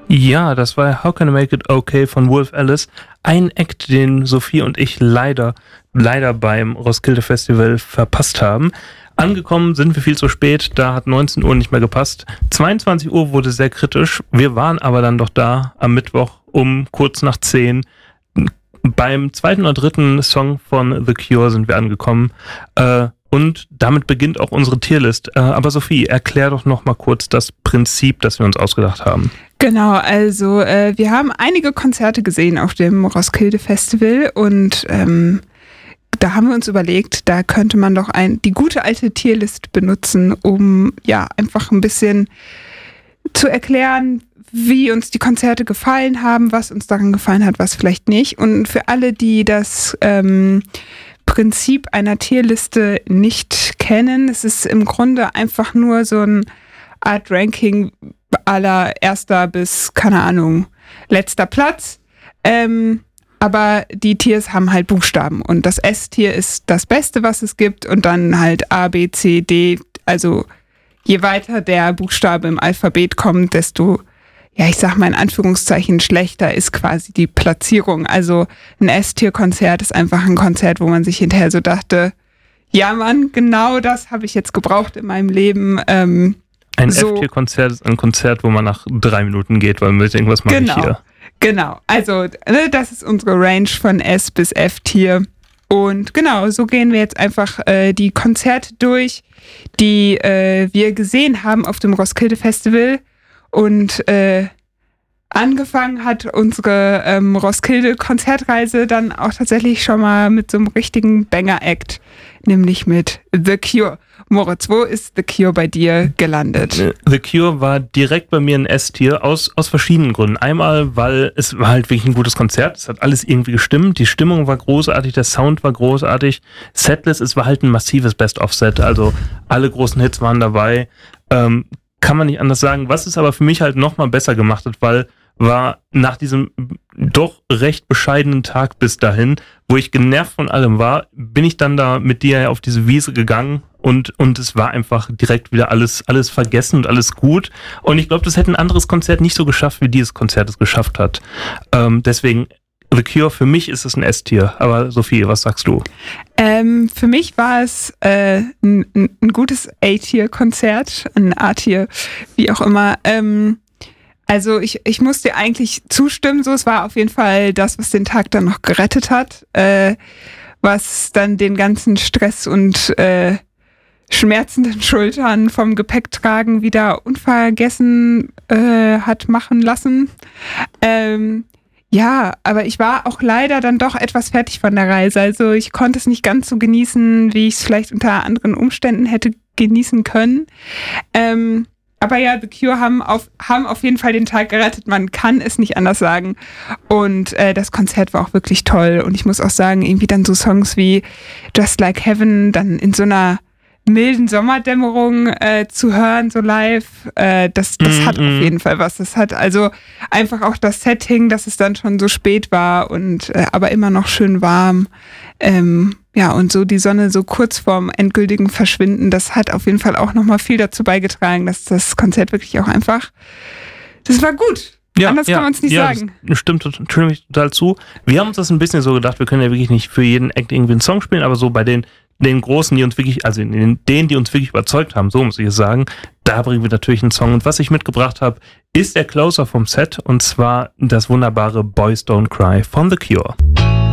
Ja, das war How Can I Make It Okay von Wolf Alice. Ein Act, den Sophie und ich leider beim Roskilde Festival verpasst haben. Angekommen sind wir viel zu spät, da hat 19 Uhr nicht mehr gepasst. 22 Uhr wurde sehr kritisch. Wir waren aber dann doch da am Mittwoch um kurz nach 10. Beim zweiten oder dritten Song von The Cure sind wir angekommen. Und damit beginnt auch unsere Tierlist. Aber Sophie, erklär doch noch mal kurz das Prinzip, das wir uns ausgedacht haben. Genau, also wir haben einige Konzerte gesehen auf dem Roskilde Festival und da haben wir uns überlegt, da könnte man doch die gute alte Tierlist benutzen, um ja einfach ein bisschen zu erklären, wie uns die Konzerte gefallen haben, was uns daran gefallen hat, was vielleicht nicht. Und für alle, die das Prinzip einer Tierliste nicht kennen, es ist im Grunde einfach nur so eine Art Ranking aller erster bis, keine Ahnung, letzter Platz. Aber die Tiers haben halt Buchstaben und das S-Tier ist das Beste, was es gibt und dann halt A, B, C, D. Also je weiter der Buchstabe im Alphabet kommt, desto, ja, ich sag mal in Anführungszeichen, schlechter ist quasi die Platzierung. Also ein S-Tier-Konzert ist einfach ein Konzert, wo man sich hinterher so dachte, ja Mann, genau das habe ich jetzt gebraucht in meinem Leben. Ein F-Tier-Konzert ist ein Konzert, wo man nach 3 Minuten geht, weil man will irgendwas mache ich hier. Genau, also das ist unsere Range von S bis F-Tier. Und genau, so gehen wir jetzt einfach die Konzerte durch, die wir gesehen haben auf dem Roskilde Festival. Und angefangen hat unsere Roskilde-Konzertreise dann auch tatsächlich schon mal mit so einem richtigen Banger-Act, nämlich mit The Cure. Moritz, wo ist The Cure bei dir gelandet? The Cure war direkt bei mir ein S-Tier aus verschiedenen Gründen. Einmal, weil es war halt wirklich ein gutes Konzert. Es hat alles irgendwie gestimmt. Die Stimmung war großartig, der Sound war großartig. Setlist, es war halt ein massives Best-of-Set. Also alle großen Hits waren dabei. Kann man nicht anders sagen. Was es aber für mich halt nochmal besser gemacht hat, war nach diesem doch recht bescheidenen Tag bis dahin, wo ich genervt von allem war, bin ich dann da mit dir auf diese Wiese gegangen und es war einfach direkt wieder alles vergessen und alles gut. Und ich glaube, das hätte ein anderes Konzert nicht so geschafft, wie dieses Konzert es geschafft hat. Deswegen, The Cure, für mich ist es ein S-Tier. Aber Sophie, was sagst du? Für mich war es ein gutes A-Tier-Konzert, ein A-Tier, wie auch immer. Also ich muss dir eigentlich zustimmen, so es war auf jeden Fall das, was den Tag dann noch gerettet hat, was dann den ganzen Stress und schmerzenden Schultern vom Gepäcktragen wieder unvergessen hat machen lassen. Ja, aber ich war auch leider dann doch etwas fertig von der Reise. Also ich konnte es nicht ganz so genießen, wie ich es vielleicht unter anderen Umständen hätte genießen können. Aber ja, The Cure haben auf jeden Fall den Tag gerettet. Man kann es nicht anders sagen. Und das Konzert war auch wirklich toll. Und ich muss auch sagen, irgendwie dann so Songs wie Just Like Heaven dann in so einer milden Sommerdämmerung zu hören, so live, das hat auf jeden Fall was. Das hat also einfach auch das Setting, dass es dann schon so spät war und aber immer noch schön warm. Ja, und so die Sonne so kurz vorm endgültigen Verschwinden, das hat auf jeden Fall auch nochmal viel dazu beigetragen, dass das Konzert wirklich auch einfach, das war gut. Ja, anders kann man es nicht sagen. Das stimmt total zu. Wir haben uns das ein bisschen so gedacht, wir können ja wirklich nicht für jeden Act irgendwie einen Song spielen, aber so bei den Großen, die uns wirklich, also denen, die uns wirklich überzeugt haben, so muss ich es sagen, da bringen wir natürlich einen Song. Und was ich mitgebracht habe, ist der Closer vom Set, und zwar das wunderbare Boys Don't Cry von The Cure.